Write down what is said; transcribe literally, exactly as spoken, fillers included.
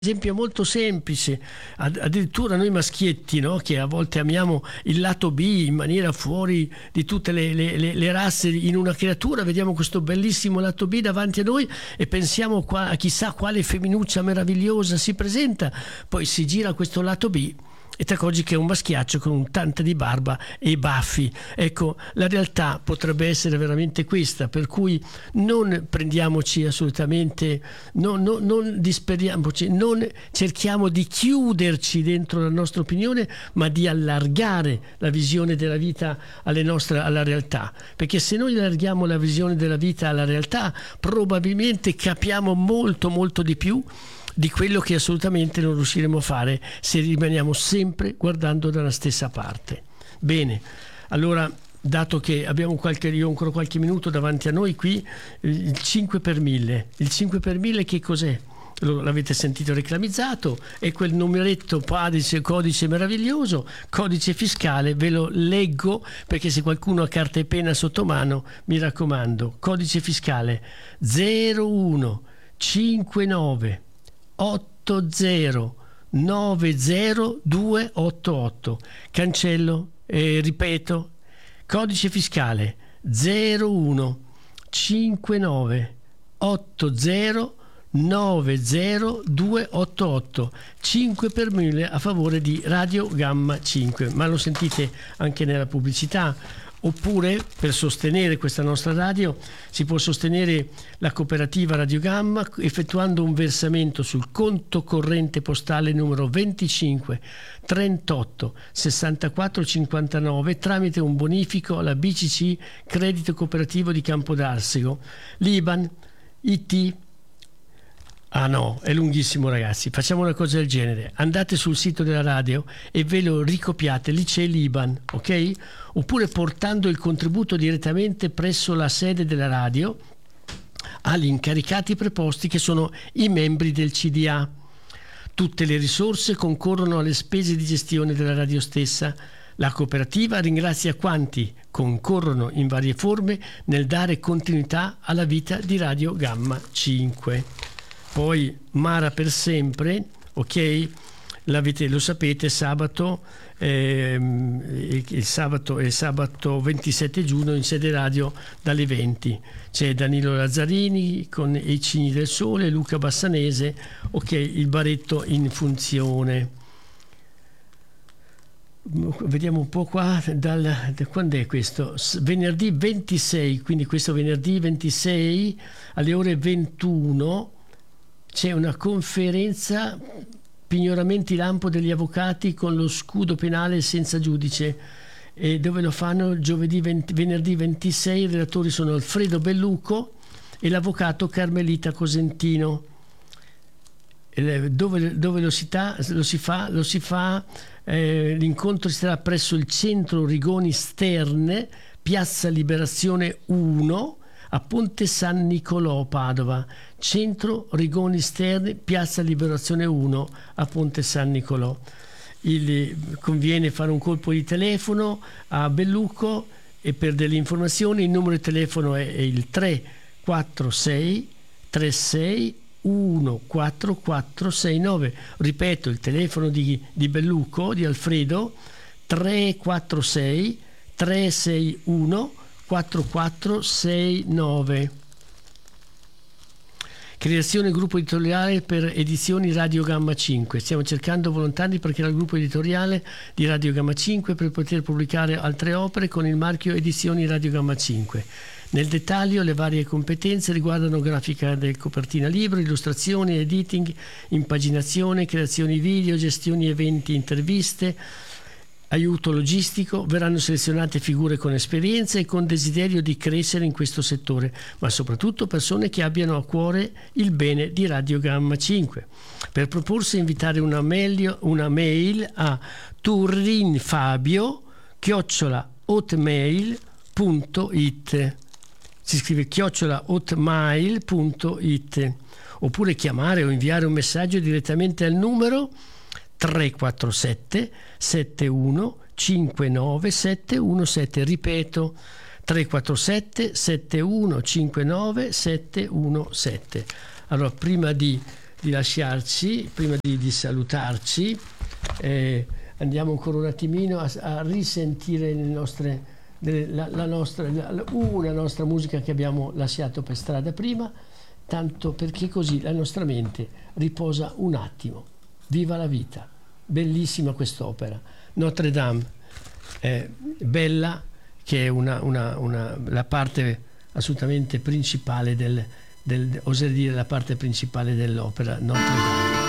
esempio molto semplice, addirittura noi maschietti, no? Che a volte amiamo il lato B in maniera fuori di tutte le, le, le, le razze in una creatura, vediamo questo bellissimo lato B davanti a noi e pensiamo qua, a chissà quale femminuccia meravigliosa si presenta, poi si gira questo lato B e ti accorgi che è un maschiaccio con tanta di barba e baffi. Ecco, la realtà potrebbe essere veramente questa, per cui non prendiamoci assolutamente, non, non, non disperiamoci, non cerchiamo di chiuderci dentro la nostra opinione, ma di allargare la visione della vita alle nostre, alla realtà, perché se noi allarghiamo la visione della vita alla realtà, probabilmente capiamo molto molto di più di quello che assolutamente non riusciremo a fare se rimaniamo sempre guardando dalla stessa parte. Bene, allora, dato che abbiamo qualche, io ho ancora qualche minuto davanti a noi qui, il cinque per mille. Il cinque per mille che cos'è? L'avete sentito reclamizzato, è quel numeretto padice, codice meraviglioso, codice fiscale, ve lo leggo perché se qualcuno ha carta e penna sotto mano, mi raccomando, codice fiscale zero uno cinque nove otto zero nove zero due otto otto. Cancello e eh, ripeto, codice fiscale zero uno cinque nove otto zero nove zero due otto otto. cinque per mille a favore di Radio Gamma cinque, ma lo sentite anche nella pubblicità. Oppure, per sostenere questa nostra radio, si può sostenere la cooperativa Radio Gamma effettuando un versamento sul conto corrente postale numero venticinque trentotto sessantaquattro cinquantanove tramite un bonifico alla B C C Credito Cooperativo di Campodarsego, l'I B A N, I T. Ah no, è lunghissimo ragazzi, facciamo una cosa del genere, andate sul sito della radio e ve lo ricopiate, lì c'è l'I B A N, ok? Oppure portando il contributo direttamente presso la sede della radio agli incaricati preposti che sono i membri del C D A. Tutte le risorse concorrono alle spese di gestione della radio stessa. La cooperativa ringrazia quanti concorrono in varie forme nel dare continuità alla vita di Radio Gamma cinque. Poi Mara per sempre, ok? L'avete, lo sapete, sabato, ehm, il sabato è sabato ventisette giugno in sede radio dalle venti. C'è Danilo Lazzarini con I Cigni del Sole, Luca Bassanese, ok, il baretto in funzione. Vediamo un po' qua, dal, da quando è questo? Venerdì ventisei, quindi questo venerdì ventisei alle ore ventuno. C'è una conferenza pignoramenti lampo degli avvocati con lo scudo penale senza giudice, e dove lo fanno giovedì venti, venerdì ventisei. I relatori sono Alfredo Belluco e l'avvocato Carmelita Cosentino. Dove, dove lo, si ta, lo si fa? Lo si fa eh, l'incontro si sarà presso il centro Rigoni Sterne, piazza Liberazione uno, a Ponte San Nicolò, Padova. Centro Rigoni Sterne, piazza Liberazione uno, a Ponte San Nicolò. Il, conviene fare un colpo di telefono a Belluco e per delle informazioni il numero di telefono è, è il tre quattro sei tre sei uno quattro quattro sei nove. Ripeto, il telefono di, di Belluco, di Alfredo, tre quattro sei tre sei uno quattro quattro sei nove. Creazione gruppo editoriale per edizioni Radio Gamma cinque. Stiamo cercando volontari per creare il gruppo editoriale di Radio Gamma cinque per poter pubblicare altre opere con il marchio Edizioni Radio Gamma cinque. Nel dettaglio le varie competenze riguardano grafica del copertina libro, illustrazioni, editing, impaginazione, creazioni video, gestioni eventi, interviste, aiuto logistico. Verranno selezionate figure con esperienza e con desiderio di crescere in questo settore, ma soprattutto persone che abbiano a cuore il bene di Radio Gamma cinque. Per proporsi invitare una mail, una mail a turrinfabio chiocciola hotmail punto it. Si scrive chiocciola hotmail punto it, oppure chiamare o inviare un messaggio direttamente al numero tre quattro sette sette uno cinque nove sette uno sette. Ripeto, tre quattro sette sette uno cinque nove sette uno sette. Allora, prima di di lasciarci, prima di, di salutarci, eh, andiamo ancora un attimino a, a risentire le nostre, la, la nostra, la, una nostra musica che abbiamo lasciato per strada prima, tanto perché così la nostra mente riposa un attimo. Viva la vita! Bellissima quest'opera. Notre Dame, è bella, che è una, una, una, la parte assolutamente principale del, del, oserei dire la parte principale dell'opera Notre Dame.